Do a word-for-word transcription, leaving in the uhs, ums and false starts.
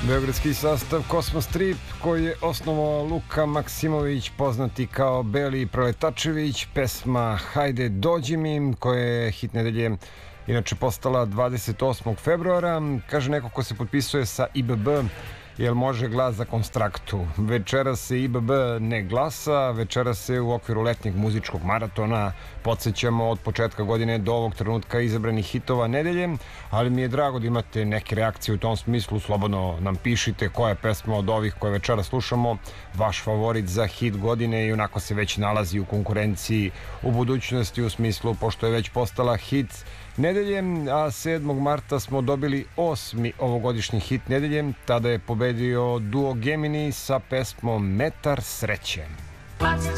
Beogradski sastav Kosmos Trip, koji je osnovao Luka Maksimović, poznati kao Beli Proletačević, pesma Hajde dođi mi, koja je hit nedelje inače postala dvadeset osmog februara. Kaže neko ko se potpisuje sa I B B, jel može glas za Konstraktu. Večera se I B B ne glasa, večera se u okviru letnjeg muzičkog maratona podsjećamo od početka godine do ovog trenutka izabranih hitova nedelje, ali mi je drago da imate neke reakcije u tom smislu. Slobodno nam pišite koja je pesma od ovih koje večera slušamo vaš favorit za hit godine i onako se već nalazi u konkurenciji u budućnosti, u smislu pošto je već postala hit nedelje, a sedmog marta smo dobili osmi ovogodišnji hit nedelje. Tada je pobedio duo Gemini sa pesmom Metar sreće.